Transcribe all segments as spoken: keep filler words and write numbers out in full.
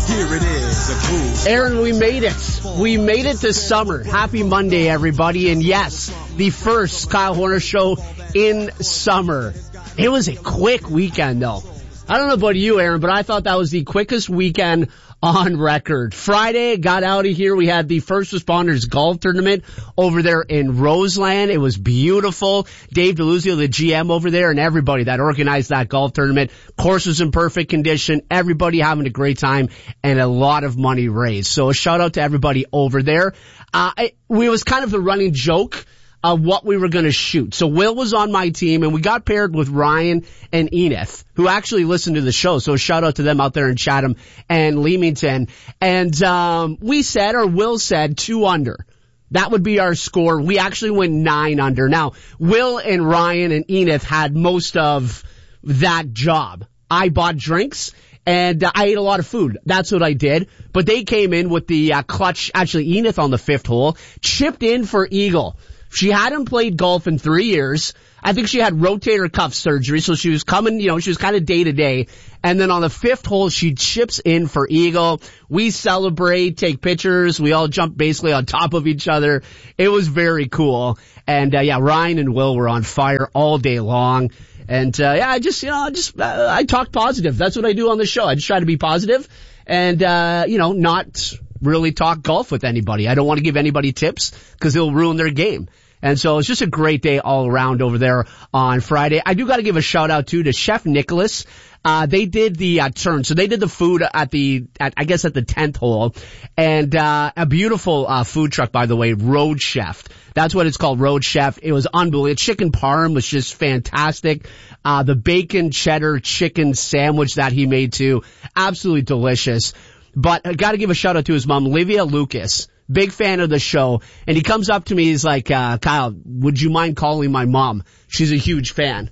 Here it is, a groove. Aaron, we made it. We made it this summer. Happy Monday, everybody. And yes, the first Kyle Horner show in summer. It was a quick weekend, though. I don't know about you, Aaron, but I thought that was the quickest weekend on record. Friday, got out of here. We had the First Responders Golf Tournament over there in Roseland. It was beautiful. Dave DeLuzio, the G M over there, and everybody that organized that golf tournament. Course was in perfect condition. Everybody having a great time and a lot of money raised. So a shout out to everybody over there. Uh, it, we was kind of the running joke of what we were going to shoot. So Will was on my team, and we got paired with Ryan and Enith, who actually listened to the show. So a shout out to them out there in Chatham and Leamington. And um we said, or Will said, two under. That would be our score. We actually went nine under. Now, Will and Ryan and Enith had most of that job. I bought drinks, and uh, I ate a lot of food. That's what I did. But they came in with the uh, clutch. Actually, Enith on the fifth hole chipped in for eagle. She hadn't played golf in three years. I think she had rotator cuff surgery, so she was coming, you know, she was kind of day to day. And then on the fifth hole, she chips in for eagle. We celebrate, take pictures. We all jump basically on top of each other. It was very cool. And, uh, yeah, Ryan and Will were on fire all day long. And, uh, yeah, I just, you know, I just, uh, I talk positive. That's what I do on the show. I just try to be positive and, uh, you know, not really talk golf with anybody. I don't want to give anybody tips because it'll ruin their game. And so it's just a great day all around over there on Friday. I do got to give a shout out too to Chef Nicholas. Uh, they did the uh, turn. So they did the food at the, at, I guess at the tenth hole. And, uh, a beautiful, uh, food truck, by the way, Road Chef. That's what it's called, Road Chef. It was unbelievable. Chicken parm was just fantastic. Uh, the bacon cheddar chicken sandwich that he made too, absolutely delicious. But I got to give a shout out to his mom, Livia Lucas. Big fan of the show. And he comes up to me, he's like, uh, Kyle, would you mind calling my mom? She's a huge fan.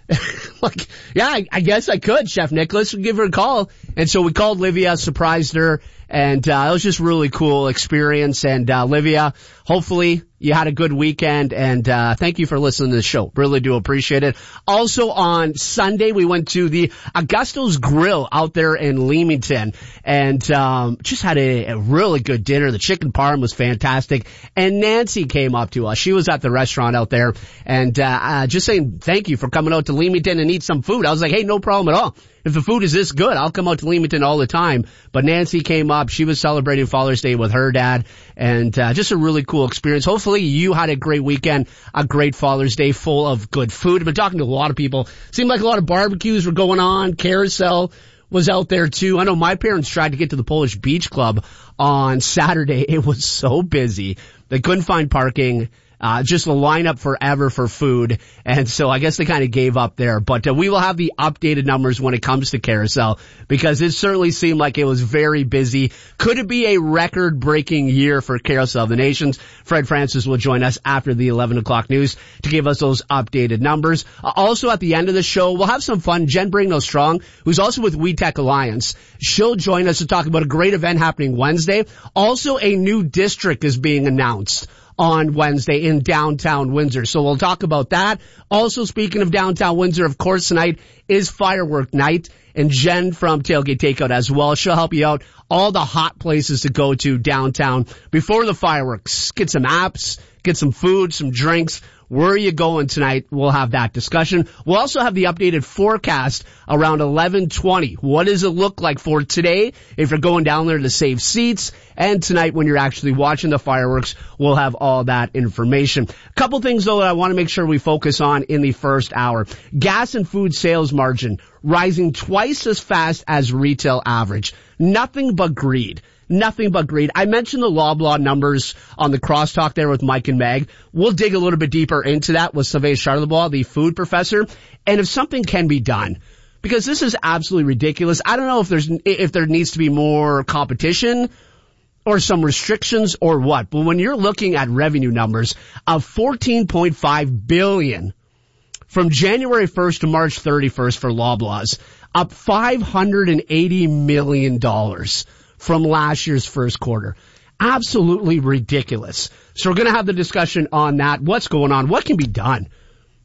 Like, yeah, I, I guess I could, Chef Nicholas. We'll give her a call. And so we called Livia, surprised her, and uh, it was just really cool experience. And uh, Livia, hopefully you had a good weekend, and uh thank you for listening to the show. Really do appreciate it. Also on Sunday, we went to the Augusto's Grill out there in Leamington, and um just had a, a really good dinner. The chicken parm was fantastic, and Nancy came up to us. She was at the restaurant out there, and uh, uh just saying thank you for coming out to Leamington and eat some food. I was like, hey, no problem at all. If the food is this good, I'll come out to Leamington all the time. But Nancy came up. She was celebrating Father's Day with her dad, and uh, just a really cool experience. Hopefully you had a great weekend, a great Father's Day full of good food. I've been talking to a lot of people. Seemed like a lot of barbecues were going on. Carousel was out there too. I know my parents tried to get to the Polish Beach Club on Saturday. It was so busy. They couldn't find parking. Uh, just a lineup forever for food. And so I guess they kind of gave up there. But uh, we will have the updated numbers when it comes to Carousel, because it certainly seemed like it was very busy. Could it be a record-breaking year for Carousel of the Nations? Fred Francis will join us after the eleven o'clock news to give us those updated numbers. Uh, also at the end of the show, we'll have some fun. Jen Brigno-Strong, who's also with We Tech Alliance, she'll join us to talk about a great event happening Wednesday. Also, a new district is being announced on Wednesday in downtown Windsor. So we'll talk about that. Also, speaking of downtown Windsor, of course, tonight is firework night, and Jen from Tailgate Takeout as well. She'll help you out. All the hot places to go to downtown before the fireworks. Get some apps, get some food, some drinks. Where are you going tonight? We'll have that discussion. We'll also have the updated forecast around eleven twenty. What does it look like for today if you're going down there to save seats? And tonight when you're actually watching the fireworks, we'll have all that information. A couple things, though, that I want to make sure we focus on in the first hour. Gas and food sales margin rising twice as fast as retail average. Nothing but greed. Nothing but greed. I mentioned the Loblaw numbers on the crosstalk there with Mike and Meg. We'll dig a little bit deeper into that with Sylvain Charlebois, the food professor, and if something can be done. Because this is absolutely ridiculous. I don't know if there's, if there needs to be more competition or some restrictions or what, but when you're looking at revenue numbers of fourteen point five billion dollars from January first to March thirty-first for Loblaws, up five hundred eighty million dollars from last year's first quarter. Absolutely ridiculous. So we're going to have the discussion on that. What's going on? What can be done?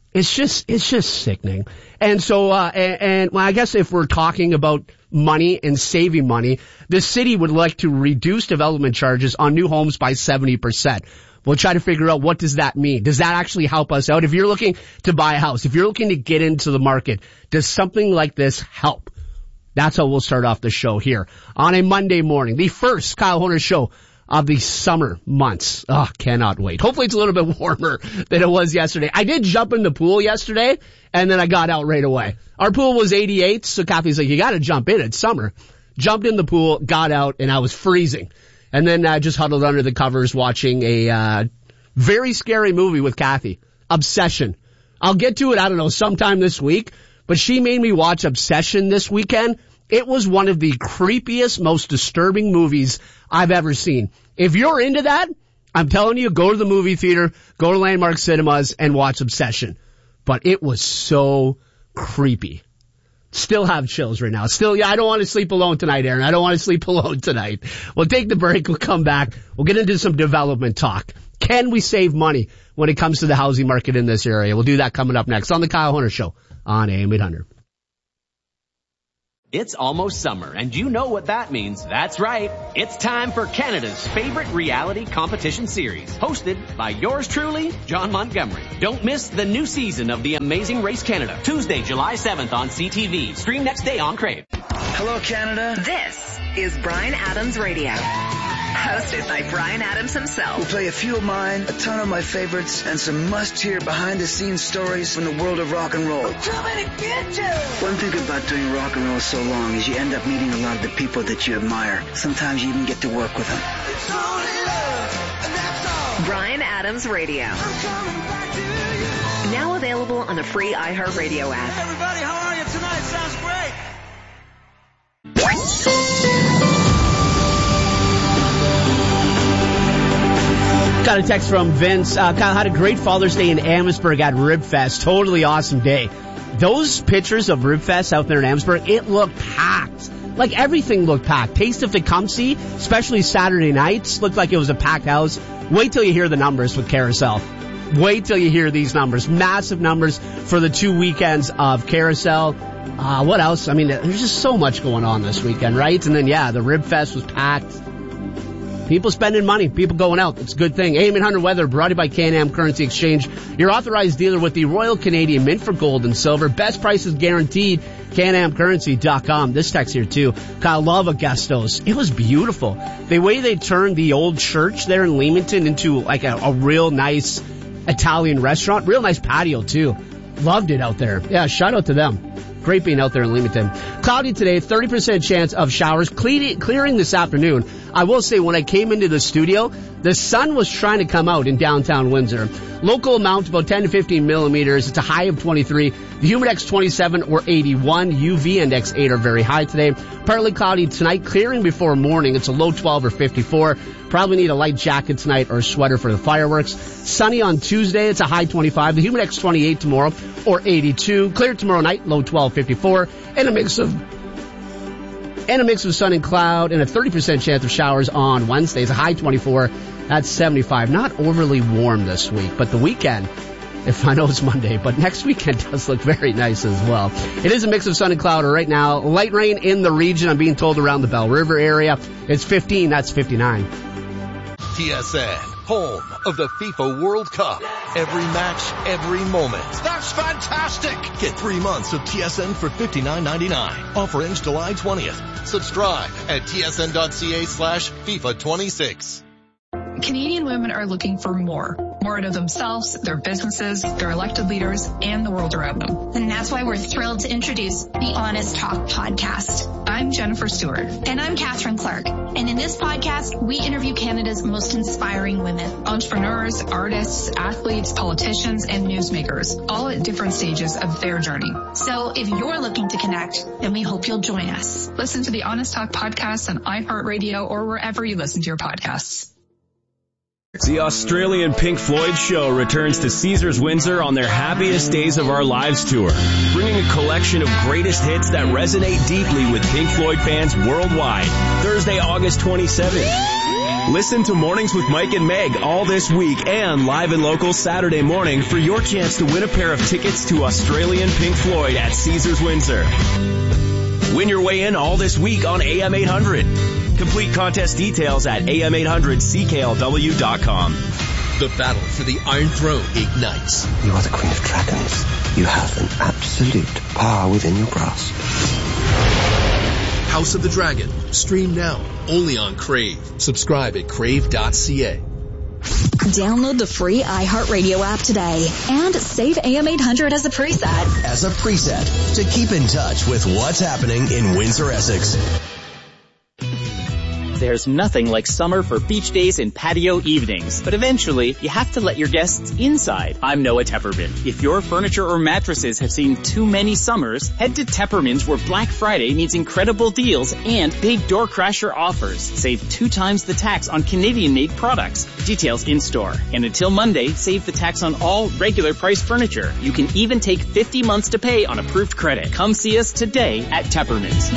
It's just, it's just sickening. And so, uh, and, and well, I guess if we're talking about money and saving money, the city would like to reduce development charges on new homes by seventy percent. We'll try to figure out, what does that mean? Does that actually help us out? If you're looking to buy a house, if you're looking to get into the market, does something like this help? That's how we'll start off the show here on a Monday morning, the first Kyle Horner show of the summer months. Oh, cannot wait. Hopefully it's a little bit warmer than it was yesterday. I did jump in the pool yesterday, and then I got out right away. Our pool was eighty-eight, so Kathy's like, you gotta jump in, it's summer. Jumped in the pool, got out, and I was freezing. And then I just huddled under the covers watching a uh very scary movie with Kathy, Obsession. I'll get to it, I don't know, sometime this week, but she made me watch Obsession this weekend. It was one of the creepiest, most disturbing movies I've ever seen. If you're into that, I'm telling you, go to the movie theater, go to Landmark Cinemas, and watch Obsession. But it was so creepy. Still have chills right now. Still, yeah, I don't want to sleep alone tonight, Aaron. I don't want to sleep alone tonight. We'll take the break. We'll come back. We'll get into some development talk. Can we save money when it comes to the housing market in this area? We'll do that coming up next on the Kyle Horner Show on A M eight hundred. It's almost summer, and you know what that means. That's right. It's time for Canada's favorite reality competition series, hosted by yours truly, John Montgomery. Don't miss the new season of The Amazing Race Canada, Tuesday, July seventh on C T V. Stream next day on Crave. Hello, Canada. This is Bryan Adams Radio. Hosted by Bryan Adams himself. We'll play a few of mine, a ton of my favorites, and some must-hear behind-the-scenes stories from the world of rock and roll. One thing about doing rock and roll so long is you end up meeting a lot of the people that you admire. Sometimes you even get to work with them. Bryan Adams Radio. Now available on the free iHeartRadio app. Hey everybody, how are you tonight? Sounds great. Got a text from Vince. Uh, Kyle had a great Father's Day in Amherstburg at Ribfest. Totally awesome day. Those pictures of Ribfest out there in Amherstburg, it looked packed. Like everything looked packed. Taste of Tecumseh, especially Saturday nights, looked like it was a packed house. Wait till you hear the numbers with Carousel. Wait till you hear these numbers. Massive numbers for the two weekends of Carousel. Uh, what else? I mean, there's just so much going on this weekend, right? And then, yeah, the Ribfest was packed. People spending money, people going out. It's a good thing. A M eight hundred weather brought to you by Can-Am Currency Exchange, your authorized dealer with the Royal Canadian Mint for gold and silver. Best prices guaranteed. Can Am Currency dot com. This text here too. Kyle, love Augustos. It was beautiful. The way they turned the old church there in Leamington into like a, a real nice Italian restaurant. Real nice patio too. Loved it out there. Yeah, shout out to them. Great being out there in Leamington. Cloudy today, thirty percent chance of showers, cle- clearing this afternoon. I will say, when I came into the studio, the sun was trying to come out in downtown Windsor. Local amount, about ten to fifteen millimeters. It's a high of twenty-three. The humidex twenty-seven or eighty-one. U V index eight are very high today. Partly cloudy tonight, clearing before morning. It's a low twelve or fifty-four. Probably need a light jacket tonight or a sweater for the fireworks. Sunny on Tuesday. It's a high twenty-five. The humidex twenty-eight tomorrow or eighty-two. Clear tomorrow night, low twelve, fifty-four. And a mix of And a mix of sun and cloud, and a thirty percent chance of showers on Wednesday. It's a high twenty-four. That's seventy-five. Not overly warm this week, but the weekend, if I know it's Monday, but next weekend does look very nice as well. It is a mix of sun and cloud right now. Light rain in the region, I'm being told, around the Bell River area. It's fifteen. That's fifty-nine. T S N, home of the FIFA World Cup. Every match, every moment. That's fantastic. Get three months of T S N for fifty-nine ninety-nine. Offer ends July twentieth. Subscribe at tsn.ca slash FIFA 26. Canadian women are looking for more. More out of themselves, their businesses, their elected leaders, and the world around them. And that's why we're thrilled to introduce the Honest Talk podcast. I'm Jennifer Stewart. And I'm Catherine Clark. And in this podcast, we interview Canada's most inspiring women. Entrepreneurs, artists, athletes, politicians, and newsmakers, all at different stages of their journey. So if you're looking to connect, then we hope you'll join us. Listen to the Honest Talk podcast on iHeartRadio or wherever you listen to your podcasts. The Australian Pink Floyd Show returns to Caesars Windsor on their Happiest Days of Our Lives tour, bringing a collection of greatest hits that resonate deeply with Pink Floyd fans worldwide. Thursday, August twenty-seventh. Listen to Mornings with Mike and Meg all this week and live and local Saturday morning for your chance to win a pair of tickets to Australian Pink Floyd at Caesars Windsor. Win your way in all this week on A M eight hundred. Complete contest details at A M eight hundred C K L W dot com. The battle for the Iron Throne ignites. You are the Queen of Dragons. You have an absolute power within your grasp. House of the Dragon. Stream now. Only on Crave. Subscribe at crave dot c a. Download the free iHeartRadio app today and save A M eight hundred as a preset. As a preset to keep in touch with what's happening in Windsor, Essex. There's nothing like summer for beach days and patio evenings, but eventually you have to let your guests inside. I'm Noah Tepperman. If your furniture or mattresses have seen too many summers, head to Tepperman's where Black Friday means incredible deals and big door crasher offers. Save two times the tax on Canadian-made products. Details in store. And until Monday, save the tax on all regular price furniture. You can even take fifty months to pay on approved credit. Come see us today at Tepperman's.